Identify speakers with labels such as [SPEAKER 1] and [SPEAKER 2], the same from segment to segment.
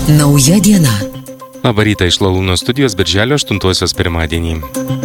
[SPEAKER 1] Nauja diena.
[SPEAKER 2] Labą rytą iš Lalūno studijos birželio 8 pirmadienį.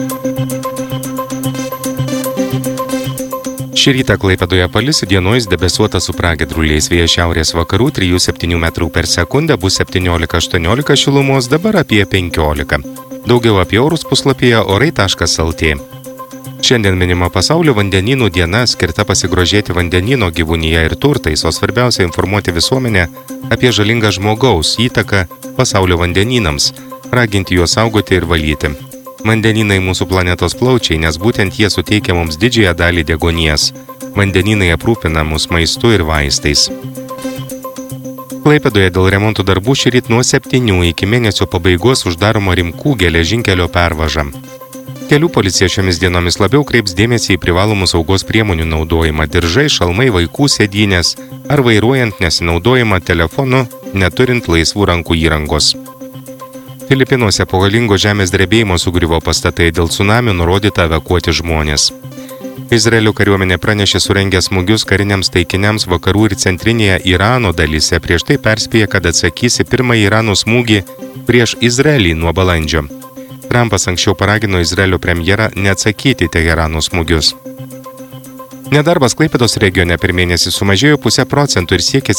[SPEAKER 2] Šį rytą Klaipėdoje palis, įdienojus debesuota su pragiedruliais, vėjas šiaurės vakarų 3–7 metrų per sekundę, bus 17–18 šilumos, dabar apie 15. Daugiau apie orus puslapyje orai.lt. Šiandien minima pasaulio vandenynų diena, skirta pasigrožėti vandenyno gyvūnija ir turtais, o svarbiausia informuoti visuomenę apie žalingą žmogaus įtaką pasaulio vandenynams, raginti juos saugoti ir valyti. Vandenynai mūsų planetos plaučiai, nes būtent jie suteikia mums didžiąją dalį deguonies. Vandenynai aprūpina mus maistu ir vaistais. Klaipėdoje dėl remontų darbų šįryt nuo 7 iki mėnesio pabaigos uždaroma Rimkų geležinkelio pervaža. Kelių policija šiomis dienomis labiau kreips dėmesį į privalomų saugos priemonių naudojimą – diržai, šalmai, vaikų sėdynės ar vairuojant nesinaudojimą telefonu, neturint laisvų rankų įrangos. Filipinuose po galingo žemės drebėjimo sugriuvo pastatai, dėl cunamių nurodyta evakuoti žmonės. Izraelio kariuomenė pranešė surengę smūgius kariniams taikiniams vakarų ir centrinėje Irano dalyse, prieš tai perspėja, kad atsakys į pirmąjį Irano smūgį prieš Izraelį nuo balandžio. Trumpas anksčiau paragino Izraelio premjerą neatsakyti Teherano smūgius. Nedarbas Klaipėdos regione per mėnesį sumažėjo 0,5% ir siekė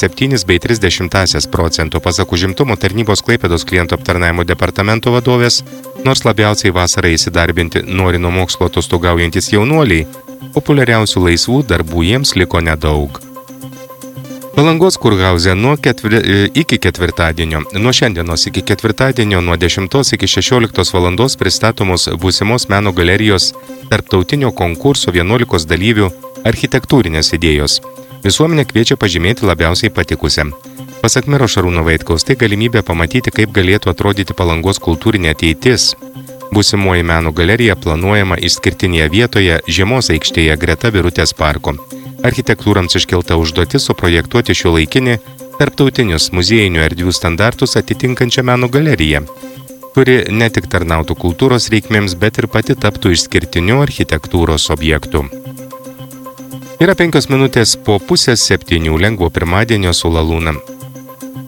[SPEAKER 2] 7,3%, pasak užimtumo tarnybos Klaipėdos klientų aptarnavimo departamento vadovės, nors labiausiai vasarą įsidarbinti nori nuo mokslo atostogaujantis jaunuoliai, populiariausių laisvų darbų jiems liko nedaug. Palangos kurhauze iki ketvirtadienio, nuo šiandienos iki ketvirtadienio nuo 10 iki 16 valandos pristatomos būsimos meno galerijos tarptautinio konkurso 11 dalyvių architektūrinės idėjos. Visuomenė kviečia pažymėti labiausiai patikusią. Pasak mero Šarūno Vaitkaus, tai galimybė pamatyti, kaip galėtų atrodyti Palangos kultūrinė ateitis. Būsimoji meno galerija planuojama išskirtinėje vietoje Žiemos aikštėje greta Birutės parko. Architektūrams iškelta užduotis suprojektuoti šiuolaikinį tarptautinius muziejinių erdvių standartus atitinkančią meno galeriją, kuri ne tik tarnautų kultūros reikmėms, bet ir pati taptų išskirtiniu architektūros objektu. Yra 5 minutės po 6:30 lengvo pirmadienio su Lalūna.